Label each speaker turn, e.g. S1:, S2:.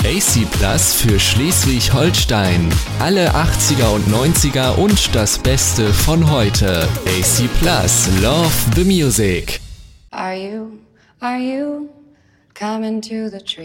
S1: AC Plus für Schleswig-Holstein. Alle 80er und 90er und das Beste von heute. AC Plus, love the music.
S2: Are you coming to the tree?